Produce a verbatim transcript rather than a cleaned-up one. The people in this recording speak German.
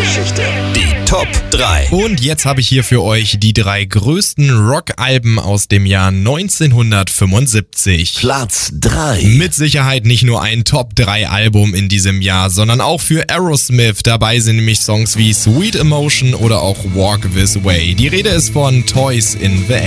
Musikgeschichte. Die Top drei. Und jetzt habe ich hier für euch die drei größten Rockalben aus dem Jahr neunzehnhundertfünfundsiebzig. Platz drei. Mit Sicherheit nicht nur ein Top drei Album in diesem Jahr, sondern auch für Aerosmith. Dabei sind nämlich Songs wie Sweet Emotion oder auch Walk This Way. Die Rede ist von Toys in the Air.